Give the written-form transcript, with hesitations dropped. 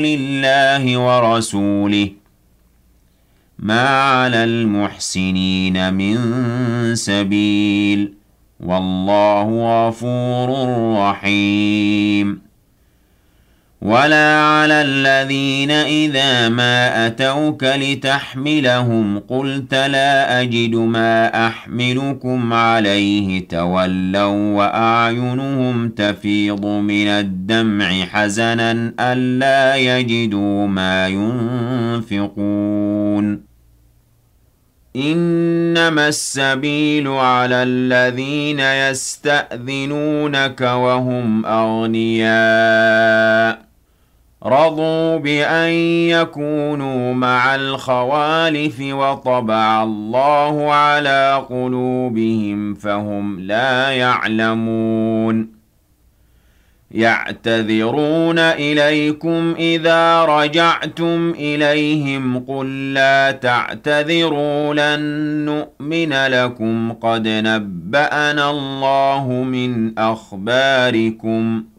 لله ورسوله ما على المحسنين من سبيل والله غفور رحيم ولا على الذين إذا ما أتوك لتحملهم قلت لا أجد ما أحملكم عليه تولوا وأعينهم تفيض من الدمع حزنا ألا يجدوا ما ينفقون إنما السبيل على الذين يستأذنونك وهم أغنياء رضوا بأن يكونوا مع الخوالف وطبع الله على قلوبهم فهم لا يعلمون يعتذرون إليكم إذا رجعتم إليهم قل لا تعتذروا لن نؤمن لكم قد نبأنا الله من أخباركم